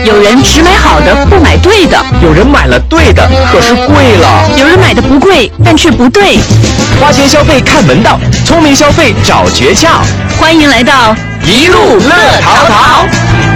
有人只买好的，不买对的； 有人买了对的，可是贵了； 有人买的不贵，但却不对。 花钱消费看门道，聪明消费找诀窍。 欢迎来到一路乐淘淘。